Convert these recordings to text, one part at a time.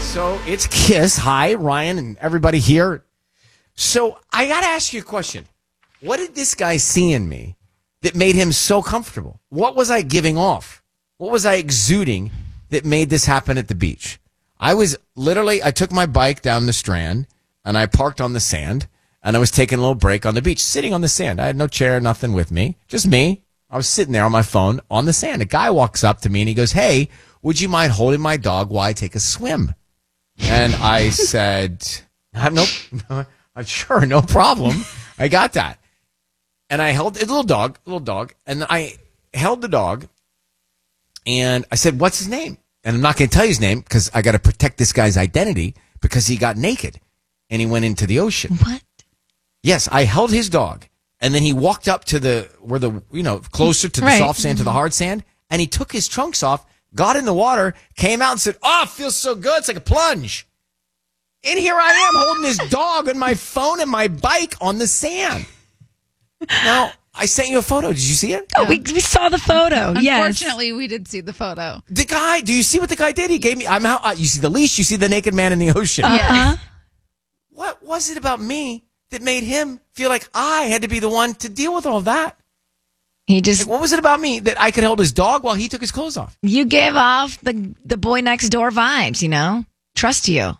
So it's Kiss. Hi, Ryan and everybody here. So I got to ask you a question. What did this guy see in me that made him so comfortable? What was I giving off? What was I exuding that made this happen at the beach? I took my bike down the Strand and I parked on the sand and I was taking a little break on the beach, sitting on the sand. I had no chair, nothing with me, just me. I was sitting there on my phone on the sand. A guy walks up to me and he goes, "Hey, would you mind holding my dog while I take a swim?" And I said, sure, no problem. I got that. And I held a little dog, and I held the dog, and I said, "What's his name?" And I'm not going to tell you his name because I got to protect this guy's identity because he got naked and he went into the ocean. What? Yes, I held his dog, and then he walked up to closer to the soft sand, to the hard sand, and he took his trunks off, got in the water, came out and said, "Oh, it feels so good. It's like a plunge." And here I am holding his dog and my phone and my bike on the sand. Now, I sent you a photo. Did you see it? Oh, we saw the photo. Unfortunately, we did see the photo. The guy, do you see what the guy did? He gave me, you see the leash, you see the naked man in the ocean. Uh-huh. What was it about me that made him feel like I had to be the one to deal with all of that? What was it about me that I could hold his dog while he took his clothes off? You gave off the boy next door vibes, Trust you.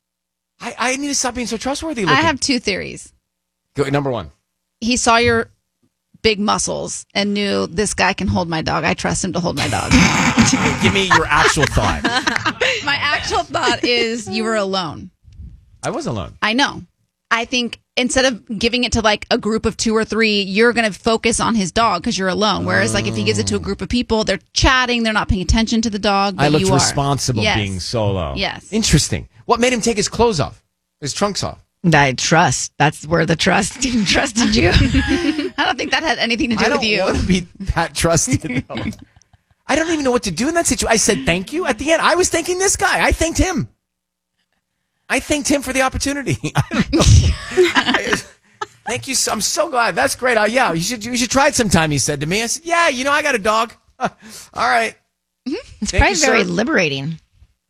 I need to stop being so trustworthy I looking. have two theories. Go, number one. He saw your big muscles and knew this guy can hold my dog. I trust him to hold my dog. Give me your actual thought. My actual thought is you were alone. I was alone. I know. I think instead of giving it to like a group of 2 or 3, you're going to focus on his dog because you're alone. Whereas like if he gives it to a group of people, they're chatting, they're not paying attention to the dog. But I looked you responsible Yes. being solo. Yes. Interesting. What made him take his clothes off? His trunks off? I trust. That's where the trust trusted you. I don't think that had anything to do with you. I don't want to be that trusted. No. I don't even know what to do in that situation. I said thank you at the end. I was thanking this guy. I thanked him. I thanked him for the opportunity. I don't know. Thank you. I'm so glad. That's great. Yeah, you should try it sometime, he said to me. I said, yeah, I got a dog. All right. It's probably very liberating.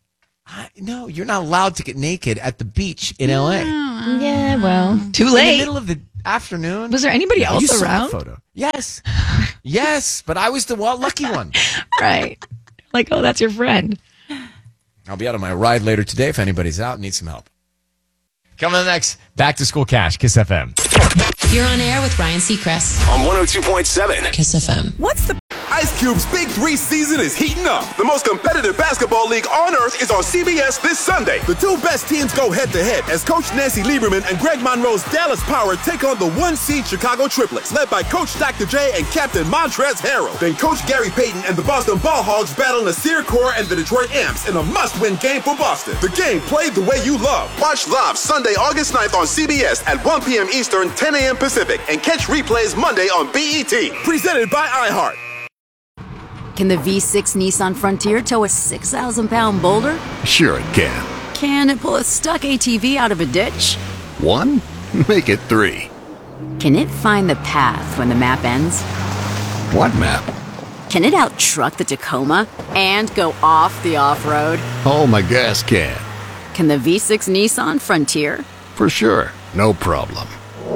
No, you're not allowed to get naked at the beach in L.A. Yeah, well, too late. In the middle of the afternoon. Was there anybody else you around? Saw the photo. Yes. Yes, but I was the lucky one. Right. Like, oh, that's your friend. I'll be out on my ride later today if anybody's out and needs some help. Coming up next, Back to School Cash, Kiss FM. You're on air with Ryan Seacrest On 102.7. Kiss FM. What's the Ice Cube's Big 3 season is heating up. The most competitive basketball league on earth is on CBS this Sunday. The 2 best teams go head-to-head as Coach Nancy Lieberman and Greg Monroe's Dallas Power take on the 1-seed Chicago Triplets, led by Coach Dr. J and Captain Montrezl Harrell. Then Coach Gary Payton and the Boston Ball Hogs battle Nasir Kaur and the Detroit Amps in a must-win game for Boston. The game played the way you love. Watch live Sunday, August 9th on CBS at 1 p.m. Eastern, 10 a.m. Pacific, and catch replays Monday on BET. Presented by iHeart. Can the V6 Nissan Frontier tow a 6,000-pound boulder? Sure it can. Can it pull a stuck ATV out of a ditch? 1? Make it 3. Can it find the path when the map ends? What map? Can it out-truck the Tacoma and go off the off-road? Oh, my gas can. Can the V6 Nissan Frontier? For sure. No problem.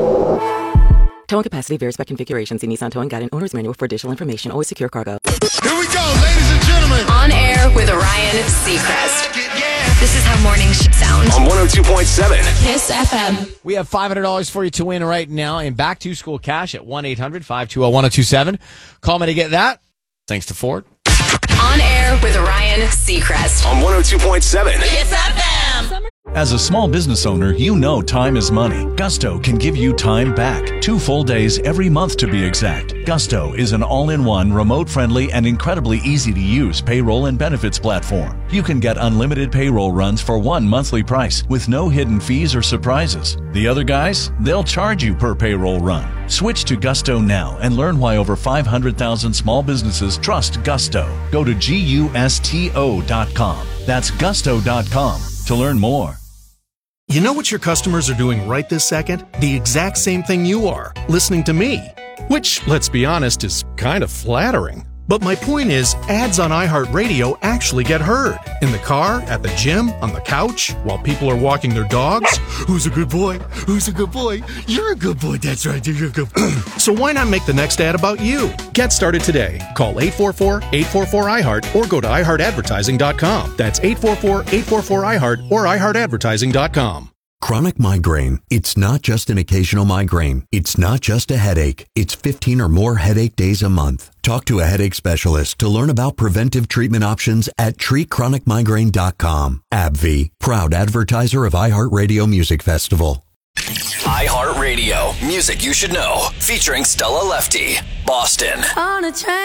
Towing capacity varies by configuration. See Nissan Towing Guide and Owner's Manual for additional information. Always secure cargo. Here we go, ladies and gentlemen. On air with Ryan Seacrest. This is how mornings should sound. On 102.7. Kiss FM. We have $500 for you to win right now in Back to School Cash at 1-800-520-1027. Call me to get that. Thanks to Ford. On air with Ryan Seacrest. On 102.7. Kiss FM. As a small business owner, you know time is money. Gusto can give you time back. 2 full days every month to be exact. Gusto is an all-in-one, remote-friendly, and incredibly easy-to-use payroll and benefits platform. You can get unlimited payroll runs for one monthly price with no hidden fees or surprises. The other guys, they'll charge you per payroll run. Switch to Gusto now and learn why over 500,000 small businesses trust Gusto. Go to GUSTO.com. That's Gusto.com to learn more. You know what your customers are doing right this second? The exact same thing you are, listening to me. Which, let's be honest, is kind of flattering. But my point is, ads on iHeartRadio actually get heard. In the car, at the gym, on the couch, while people are walking their dogs. Who's a good boy? Who's a good boy? You're a good boy. That's right. You're a good boy. So why not make the next ad about you? Get started today. Call 844-844-iHeart or go to iHeartAdvertising.com. That's 844-844-iHeart or iHeartAdvertising.com. Chronic migraine. It's not just an occasional migraine. It's not just a headache. It's 15 or more headache days a month. Talk to a headache specialist to learn about preventive treatment options at treatchronicmigraine.com. AbbVie, proud advertiser of iHeartRadio Music Festival. iHeartRadio, music you should know, featuring Stella Lefty, Boston. On a train.